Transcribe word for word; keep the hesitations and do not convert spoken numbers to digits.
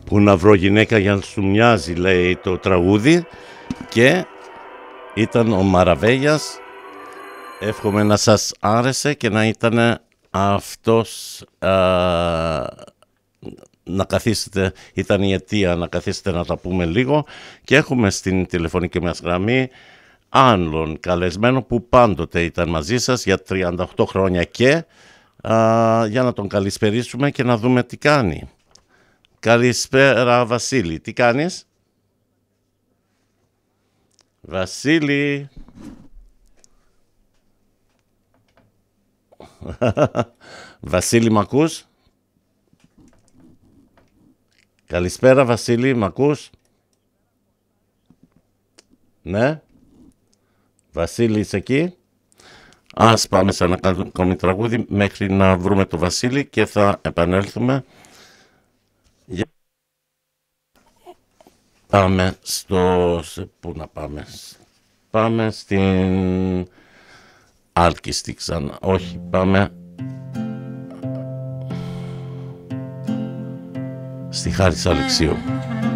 Πού να βρω γυναίκα για να σου μοιάζει, λέει το τραγούδι, και ήταν ο Μαραβέγιας. Εύχομαι να σας άρεσε και να ήταν αυτός α, να καθίσετε, ήταν η αιτία να καθίσετε να τα πούμε λίγο. Και έχουμε στην τηλεφωνική μας γραμμή άλλον καλεσμένο που πάντοτε ήταν μαζί σας για τριάντα οκτώ χρόνια και α, για να τον καλησπερίσουμε και να δούμε τι κάνει. Καλησπέρα Βασίλη, τι κάνεις? Βασίλη. Βασίλη, μ' ακούς? Καλησπέρα Βασίλη, μ' ακούς? Ναι. Βασίλη, είσαι εκεί? Ας πάμε σε ένα ακόμη τραγούδι μέχρι να βρούμε το Βασίλη και θα επανέλθουμε. Πάμε στο... Σε πού να πάμε? Πάμε στην... Άλκιστη ξανά. Όχι, πάμε... Στη Χάρις Αλεξίου.